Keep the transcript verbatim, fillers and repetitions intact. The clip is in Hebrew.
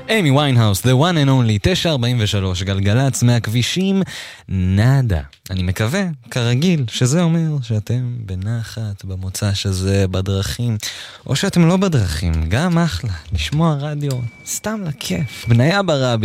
אמי ויינהאוס, The One and Only, תשע ארבעים ושלוש, גלגלץ מהכבישים, נאדה. אני מקווה, כרגיל, שזה אומר שאתם בנחת במוצ"ש הזה, בדרכים, או שאתם לא בדרכים, גם אחלה, לשמוע רדיו, סתם לכיף. בניה ברבי.